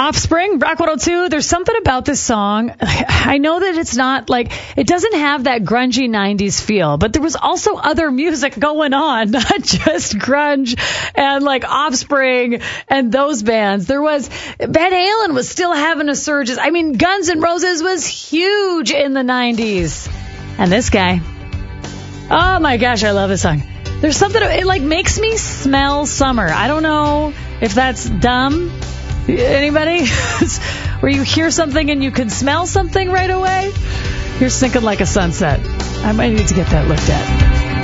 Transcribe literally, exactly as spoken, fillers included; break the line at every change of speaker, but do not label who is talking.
Offspring, Rock one oh two, there's something about this song. I know that it's not like, it doesn't have that grungy nineties feel, but there was also other music going on, not just grunge and like Offspring and those bands. There was, Van Halen was still having a surge. I mean, Guns N' Roses was huge in the nineties. And this guy, oh my gosh, I love this song. There's something, it like makes me smell summer. I don't know if that's dumb. Anybody? Where you hear something and you can smell something right away? You're sinking like a sunset. I might need to get that looked at.